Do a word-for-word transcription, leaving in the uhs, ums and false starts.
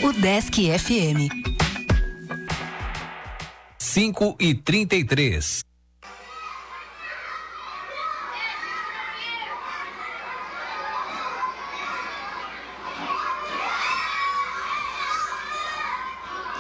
O Desk F M. cinco e trinta e três.